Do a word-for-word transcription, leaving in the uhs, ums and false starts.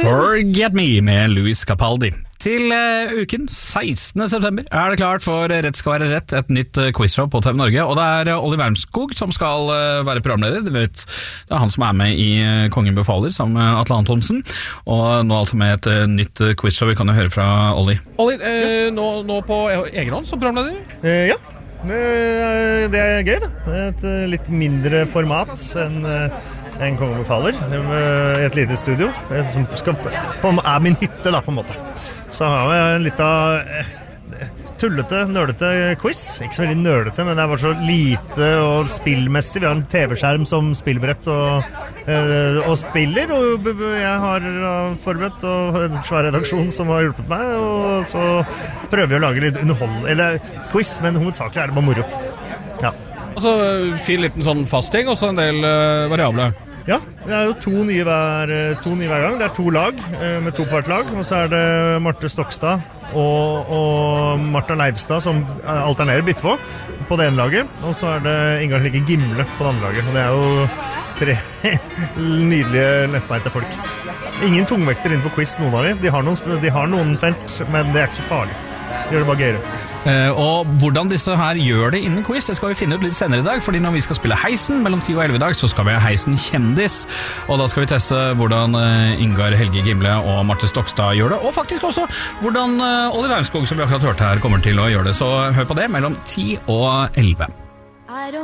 Forget Me med Louis Capaldi. Til uh, uken sekstende september er det klart for Rett skal være rett, et nytt uh, quizshow på T V Norge, og det er uh, Olli Wermskog som skal uh, være programleder. Du vet, det er han som er med i uh, Kongen befaler sammen med Atle Antonsen, og nå altså med et uh, nytt uh, quizshow. Vi kan jo høre fra Olli. Olli, eh, nå, nå på egen hånd som programleder? Eh, ja, det, det er gøy da. Det er et uh, litt mindre format enn uh, en Kongen befaler, i et lite studio, som skal, på, er min hytte da, på en måte. Så har vi en litt av eh, tullete, nølete quiz. Ikke så veldig nølete, men det er bare så lite og spillmessig. Vi har en T V-skjerm som spillbrett og, eh, og spiller, og jeg har forberedt og en svær redaksjon som har hjulpet meg, og så prøver vi å lage litt underhold, eller quiz, men hovedsakelig er det bare moro. Ja. Og så fin liten sånn fast ting, og så en del uh, variable. Ja, det er jo to nye, hver, to nye hver gang. Det er to lag, med to på hvert lag. Og så er det Marte Stokstad og, og Martha Leivstad som alternerer bytte på, på det ene laget. Og så er det Ingar Helge Gimle på det andre laget. Og det er jo tre nydelige lettbeinte folk. Ingen tungvekter innenfor quiz, noen av dem. De har noen, de har noen felt, men det er ikke så farlig. Det gjør det bare gøyere. Uh, og hvordan disse her gjør det innen quiz, det skal vi finne ut litt senere i dag, fordi når vi skal spille Heisen mellom ti og elleve i dag, så skal vi ha Heisen kjendis, og da skal vi teste hvordan uh, Ingar Helge Gimle og Marte Stokstad gjør det, og faktisk også hvordan uh, Olli Wermskog, som vi akkurat hørte her, kommer til å gjøre det. Så hør på det mellom ti og elleve.